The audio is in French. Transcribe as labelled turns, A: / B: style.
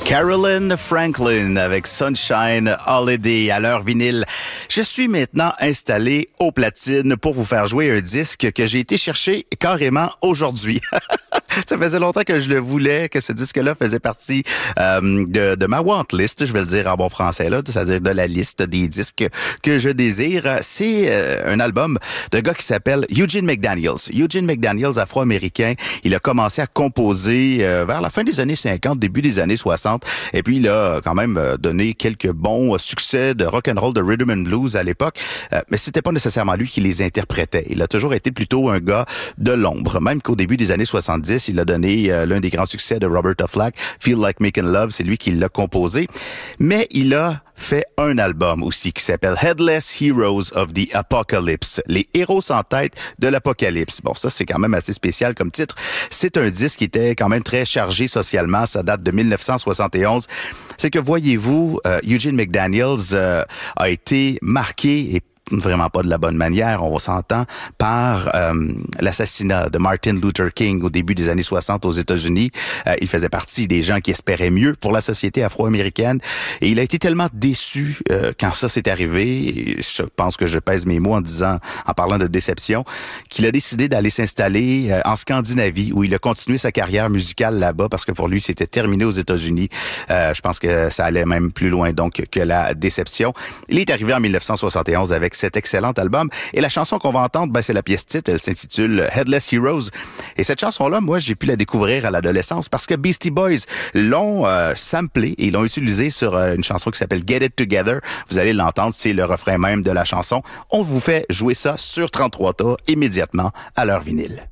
A: Carolyn Franklin avec Sunshine Holiday à l'heure vinyle. Je suis maintenant installé aux platines pour vous faire jouer un disque que j'ai été chercher carrément aujourd'hui. Ça faisait longtemps que je le voulais, que ce disque-là faisait partie de ma want list, je vais le dire en bon français, là, c'est-à-dire de la liste des disques que je désire. C'est un album d'un gars qui s'appelle Eugene McDaniels. Eugene McDaniels, afro-américain, il a commencé à composer vers la fin des années 50, début des années 60, et puis il a quand même donné quelques bons succès de rock and roll, de rhythm and blues à l'époque, mais c'était pas nécessairement lui qui les interprétait. Il a toujours été plutôt un gars de l'ombre, même qu'au début des années 70, il a donné l'un des grands succès de Roberta Flack, Feel Like Making Love, c'est lui qui l'a composé. Mais il a fait un album aussi qui s'appelle Headless Heroes of the Apocalypse, les héros sans tête de l'apocalypse. Bon, ça c'est quand même assez spécial comme titre. C'est un disque qui était quand même très chargé socialement, ça date de 1971. C'est que voyez-vous, Eugene McDaniels a été marqué et vraiment pas de la bonne manière, on s'entend, par l'assassinat de Martin Luther King au début des années 60 aux États-Unis. Il faisait partie des gens qui espéraient mieux pour la société afro-américaine et il a été tellement déçu quand ça s'est arrivé, et je pense que je pèse mes mots en parlant de déception, qu'il a décidé d'aller s'installer en Scandinavie où il a continué sa carrière musicale là-bas parce que pour lui c'était terminé aux États-Unis. Je pense que ça allait même plus loin donc que la déception. Il est arrivé en 1971 avec cet excellent album. Et la chanson qu'on va entendre, c'est la pièce titre. Elle s'intitule Headless Heroes. Et cette chanson-là, moi, j'ai pu la découvrir à l'adolescence parce que Beastie Boys l'ont samplé et l'ont utilisé sur une chanson qui s'appelle Get It Together. Vous allez l'entendre, c'est le refrain même de la chanson. On vous fait jouer ça sur 33 tours immédiatement à l'heure vinyle.